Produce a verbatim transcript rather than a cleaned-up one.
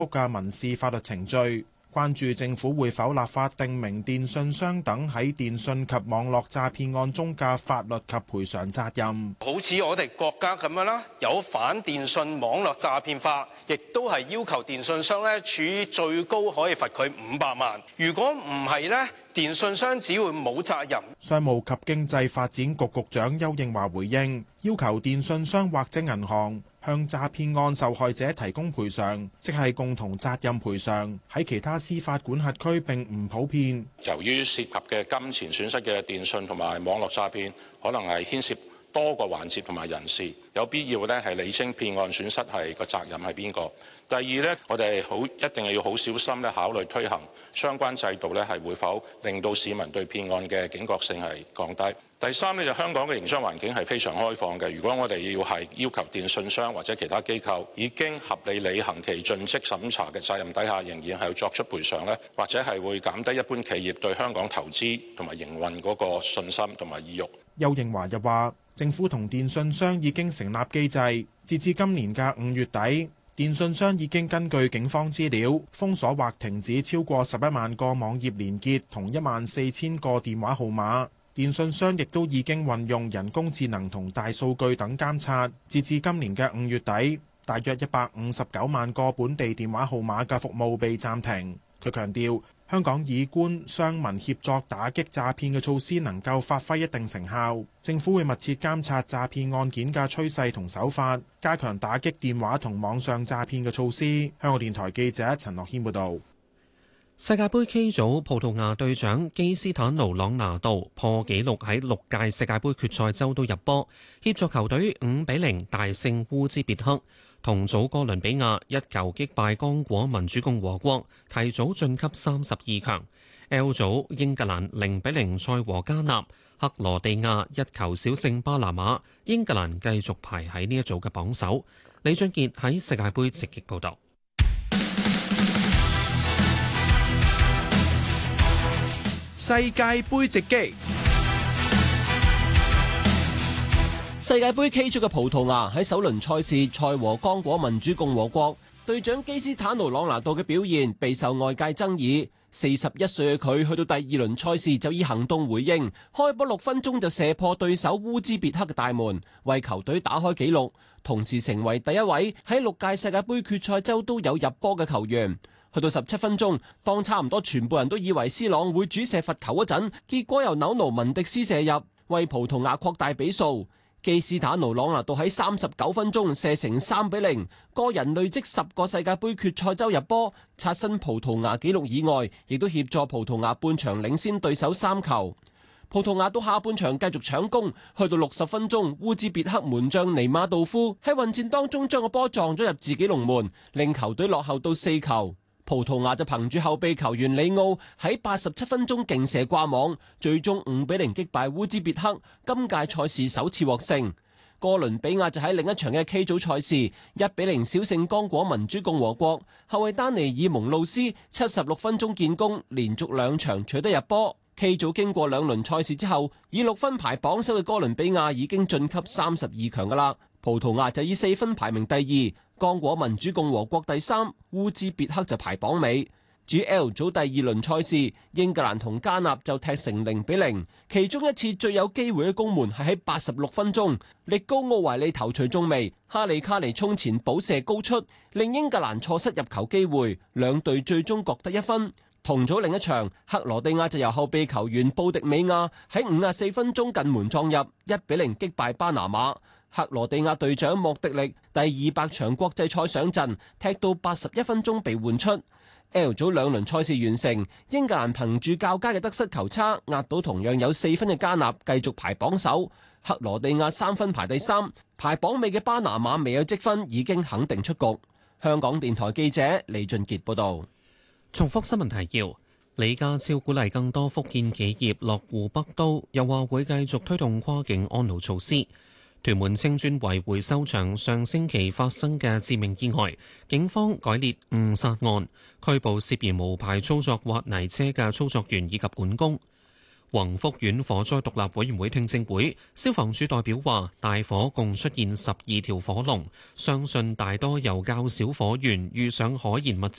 嘅民事法律程序。關注政府會否立法定明電訊商等喺電訊及網絡詐騙案中嘅法律及賠償責任。 好似我哋國家咁樣啦，有反電訊網絡詐騙法，亦都係要求電訊商咧處以最高可以罰佢五百萬。如果唔係咧，電訊商只會冇責任。 商務及經濟發展局局長丘應樺回應，要求電訊商或者銀行向詐騙案受害者提供賠償，即係共同責任賠償，喺其他司法管轄區並唔普遍。 由於涉及嘅金錢損失嘅電訊同埋網絡詐騙，可能係牽涉多個環節同埋人士，有必要咧係釐清騙案損失係個責任係邊個。第二呢，我哋好一定係要好小心咧考慮推行相關制度咧，係會否令到市民對騙案嘅警覺性係降低。第三呢，就香港嘅營商環境係非常開放嘅。如果我哋要係要求電訊商或者其他機構已經合理履行其盡職審查嘅責任底下，仍然係要作出賠償呢，或者係會減低一般企業對香港投資同埋營運嗰個信心同埋意欲。 丘應樺又話，政府同電訊商已經成立機制，截至今年嘅五月底，電訊商已經根據警方資料封鎖或停止超過十一萬個網頁連結同一萬四千個電話號碼。電訊商亦都已經運用人工智能同大數據等監察，截至今年嘅五月底，大約一百五十九萬個本地電話號碼嘅服務被暫停。佢強調，香港以官商民協作打擊詐騙嘅措施能夠發揮一定成效，政府會密切監察詐騙案件嘅趨勢同手法，加強打擊電話同網上詐騙嘅措施。香港電台記者陳樂軒報導。 世界盃 K 組葡萄牙隊長基斯坦奴朗拿度破紀錄喺六屆世界盃決賽周都入波，協助球隊五比零大勝烏茲別克。同組哥倫比亞一球擊敗剛果民主共和國，提早晉級三十二強。L 組英格蘭零比零賽和加納，克羅地亞一球小勝巴拿馬，英格蘭繼續排喺呢一組嘅榜首。李俊傑喺世界盃直擊報導。 世界盃直擊。世界盃 K 組嘅葡萄牙喺首輪賽事賽和剛果民主共和國，隊長基斯坦奴朗拿度嘅表現備受外界爭議。四十一歲嘅佢去到第二輪賽事就以行動回應，開波六分鐘就射破對手烏茲別克嘅大門，為球隊打開紀錄，同時成為第一位喺六屆世界盃決賽周都有入波嘅球員。去到十七分鐘，當差唔多全部人都以為斯朗會主射罰球嗰陣，結果由紐奴文迪斯射入，為葡萄牙擴大比數。基斯坦奴朗拿度喺三十九分鐘射成三比零，個人累積十個世界盃決賽周入波，刷新葡萄牙紀錄以外，亦都協助葡萄牙半場領先對手三球。葡萄牙到下半場繼續搶攻，去到六十分鐘，烏茲別克門將尼馬道夫喺混戰當中將個波撞咗入自己龍門，令球隊落後到四球。葡萄牙就憑住後備球員里奧喺八十七分鐘勁射掛網，最終五比零擊敗烏茲別克，今屆賽事首次獲勝。哥倫比亞就喺另一場嘅 K 組賽事一比零小勝剛果民主共和國，後衛丹尼爾蒙路斯七十六分鐘建功，連續兩場取得入波。K 組經過兩輪賽事之後，以六分排榜首嘅哥倫比亞已經晉級三十二強噶啦，葡萄牙就以四分排名第二。剛果民主共和國第三，烏茲別克就排榜尾。至於 L 組第二輪賽事，英格蘭同加納就踢成零比零，其中一次最有機會嘅攻門係喺八十六分鐘，力高奧維利頭槌中楣，哈利卡尼衝前補射高出，令英格蘭錯失入球機會，兩隊最終各得一分。同組另一場，克羅地亞就由後備球員布迪美亞喺五十四分鐘近門撞入，一比零擊敗巴拿馬。克羅地亞隊長莫迪力第二百場國際賽上陣，踢到八十一分鐘被換出。L 組兩輪賽事完成，英格蘭憑住較佳嘅得失球差壓倒同樣有四分嘅加納，繼續排榜首。克羅地亞三分排第三，排榜尾嘅巴拿馬未有積分，已經肯定出局。香港電台記者李俊傑報道。 重複新聞提要：李家超鼓勵更多福建企業落戶北都，又話會繼續推動跨境安老措施。屯門青磚圍回收場上星期發生嘅致命意外，警方改列誤殺案，拘捕涉嫌無牌操作挖泥車嘅操作員以及管工。 宏福苑火災獨立委員會聽證會，消防處代表話，大火共出現十二條火龍，相信大多由較少火源遇上可燃物